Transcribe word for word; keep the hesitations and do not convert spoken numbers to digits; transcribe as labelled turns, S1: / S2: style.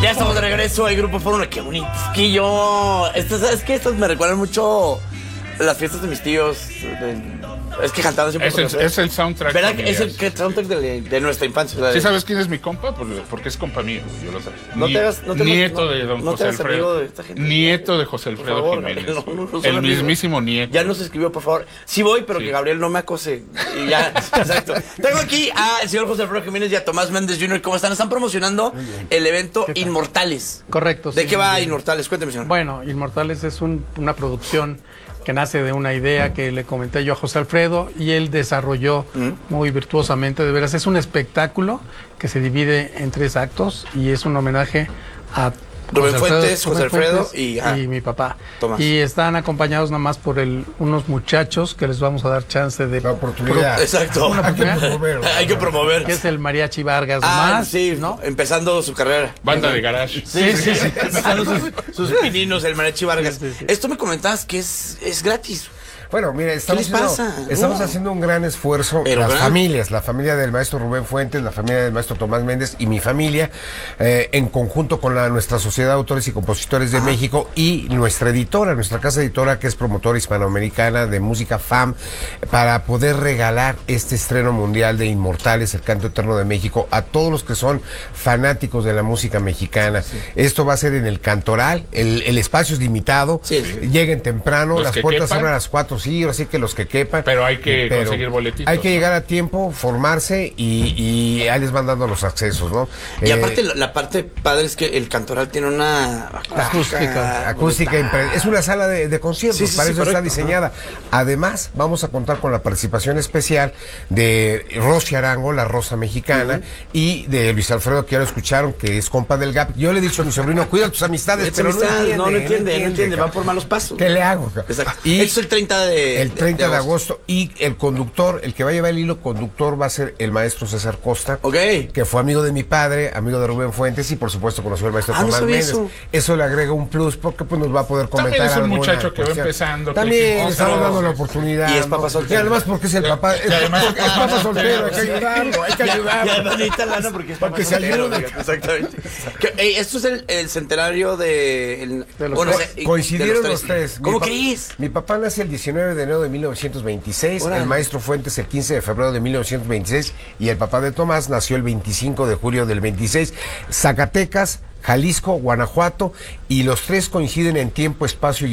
S1: Ya estamos de regreso al Grupo Fórmula. Qué bonito. Es que yo... Estas, ¿sabes qué? Estas me recuerdan mucho las fiestas de mis tíos. De, es que cantaban siempre.
S2: Es el, es el soundtrack.
S1: ¿Verdad?
S2: Familiar.
S1: Es el que soundtrack de, de nuestra infancia. ¿Sabes?
S2: ¿Sí sabes quién es mi compa? Pues, porque es compa mío. Yo lo sé.
S1: No te hagas, no te
S2: nieto
S1: no,
S2: de don
S1: no
S2: José
S1: te hagas
S2: Alfredo.
S1: amigo de esta gente.
S2: Nieto de José Alfredo
S1: Por favor,
S2: Jiménez.
S1: no, no, no
S2: el
S1: amigos.
S2: mismísimo nieto.
S1: Ya nos escribió, por favor. Sí voy, pero
S2: Sí.
S1: que Gabriel no me acose. Y ya, exacto. Tengo aquí al señor José Alfredo Jiménez y a Tomás Méndez junior ¿Cómo están? Están promocionando el evento Inmortales.
S3: Correcto.
S1: ¿De
S3: sí,
S1: qué va
S3: bien.
S1: Inmortales? Cuénteme, señor.
S3: Bueno, Inmortales es un- una producción que nace de una idea que le comenté yo a José Alfredo y él desarrolló muy virtuosamente. De veras, es un espectáculo que se divide en tres actos y es un homenaje a
S1: Rubén Fuentes, José
S3: Rubén
S1: Alfredo
S3: Fuentes
S1: y, ah,
S3: mi papá.
S1: Tomás.
S3: Y están acompañados nada más por el, unos muchachos que les vamos a dar chance de...
S4: La oportunidad.
S1: Exacto.
S3: Una
S4: Hay que
S3: oportunidad,
S4: promover.
S1: Hay que promover.
S3: que es el Mariachi Vargas
S1: Ah,
S3: más,
S1: sí,
S3: ¿no?
S1: empezando su carrera.
S2: Banda de garage.
S1: Sí, sí, sí. Empezando sus, sus pininos, el Mariachi Vargas.
S3: Sí, sí, sí.
S1: Esto me comentabas que es, es gratis.
S4: Bueno, mire, estamos,
S1: les
S4: haciendo,
S1: pasa?
S4: estamos
S1: No.
S4: haciendo un gran esfuerzo,
S1: Pero
S4: las
S1: gran-
S4: familias, la familia del maestro Rubén Fuentes, la familia del maestro Tomás Méndez y mi familia, eh, en conjunto con la, nuestra Sociedad de Autores y Compositores de México y nuestra editora, nuestra casa editora que es promotora hispanoamericana de música F A M, para poder regalar este estreno mundial de Inmortales, el canto eterno de México, a todos los que son fanáticos de la música mexicana. Esto va a ser en el Cantoral, el, el espacio es limitado,
S1: Sí, sí.
S4: lleguen temprano,
S2: Los
S4: las
S2: que
S4: puertas
S2: quepan.
S4: abren a las cuatro, sí, así que los que quepan.
S2: Pero hay que
S4: Pero
S2: conseguir boletitos.
S4: Hay que
S2: ¿no?
S4: llegar a tiempo, formarse y, y ahí les van dando los accesos, ¿no?
S1: Y
S4: Eh,
S1: aparte, la, la parte padre es que el Cantoral tiene una
S3: Acústica.
S4: acústica, impre- es una sala de, de conciertos,
S1: Sí, sí,
S4: para
S1: sí,
S4: eso está
S1: correcto.
S4: diseñada. Además, vamos a contar con la participación especial de Rosy Arango, la Rosa Mexicana, y de Luis Alfredo, que ya lo escucharon, que es compa del G A P. Yo le he dicho a mi sobrino, cuida tus amistades,
S1: Es
S4: pero
S1: amistad,
S4: no entiende,
S1: no, no entiende, no entiende, va
S4: cabrón.
S1: por malos pasos.
S4: ¿Qué le hago? cabrón?
S1: Exacto.
S4: Y
S1: Esto es el treinta de
S4: el treinta de agosto. Y el conductor, el que va a llevar el hilo conductor va a ser el maestro César Costa,
S1: Ok.
S4: que fue amigo de mi padre, amigo de Rubén Fuentes y por supuesto conoció al maestro
S1: Ah, no
S4: Tomás
S1: sabía
S4: Méndez.
S1: eso.
S4: Eso le agrega un plus porque pues nos va a poder comentar.
S2: También es un
S4: alguna
S2: muchacho que va
S4: cuestión.
S2: empezando, que-
S4: También
S2: que-
S4: le estamos
S2: pero-
S4: dando la oportunidad.
S1: Y es papá
S4: ¿no?
S1: soltero.
S4: Y además porque es el papá, es,
S2: y además-
S4: es papá soltero, hay que ayudarlo, hay que
S1: Y
S4: ayudarlo.
S1: además necesita lana porque es
S4: Para que
S1: papá
S4: se
S1: soltero,
S4: ayude.
S1: fíjate, exactamente. Que, ey, esto es el, el centenario de... el-
S3: De los
S1: bueno,
S3: tres.
S1: eh,
S4: Coincidieron
S1: de
S4: los tres.
S1: ¿Cómo
S4: Mi pa-
S1: crees?
S4: Mi papá nace el diecinueve de enero de mil novecientos veintiséis,
S1: Órale.
S4: el maestro Fuentes el quince de febrero de mil novecientos veintiséis y el papá de Tomás nació el veinticinco de julio del veintiséis. Zacatecas, Jalisco, Guanajuato, y los tres coinciden en tiempo, espacio y